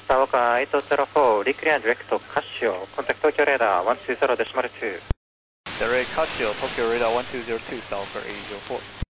Sawaka 804, recreate direct to Casio, contact Tokyo radar 120.2. Direct Casio, Tokyo radar 1202, Sawaka 804.